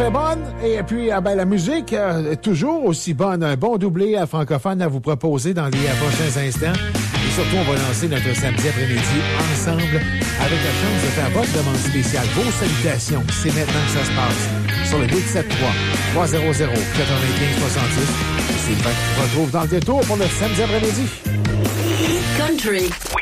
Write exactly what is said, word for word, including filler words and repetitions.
bonne. Et puis, ah ben, la musique euh, est toujours aussi bonne. Un bon doublé à francophone à vous proposer dans les euh, prochains instants. Et surtout, on va lancer notre samedi après-midi ensemble avec la chance de faire votre demande spéciale. Vos salutations, c'est maintenant que ça se passe. Sur le huit sept trois, trois zéro zéro, quatre-vingt-quinze soixante-six. C'est le qui vous retrouve dans le détour pour le samedi après-midi. Country.